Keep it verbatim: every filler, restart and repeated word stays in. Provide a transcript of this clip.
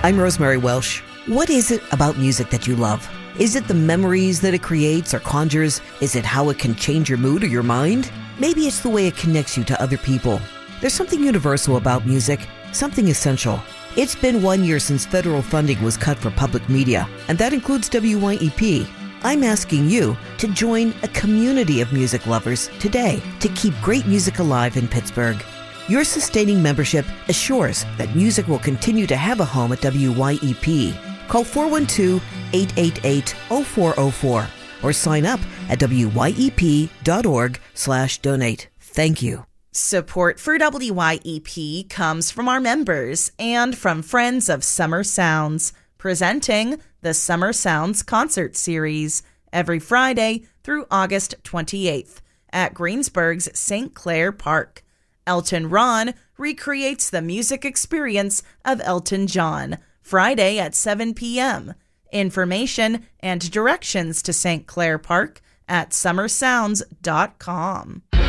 I'm Rosemary Welsh. What is it about music that you love? Is it the memories that it creates or conjures? Is it how it can change your mood or your mind? Maybe it's the way it connects you to other people. There's something universal about music, something essential. It's been one year since federal funding was cut for public media, and that includes W Y E P. I'm asking you to join a community of music lovers today to keep great music alive in Pittsburgh. Your sustaining membership assures that music will continue to have a home at W Y E P. Call four one two, eight eight eight, zero four zero four or sign up at W Y E P dot org slash donate. Thank you. Support for W Y E P comes from our members and from Friends of Summer Sounds, presenting the Summer Sounds Concert Series every Friday through August twenty-eighth at Greensburg's Saint Clair Park. Elton Ron recreates the music experience of Elton John, Friday at seven p.m. Information and directions to Saint Clair Park at summer sounds dot com.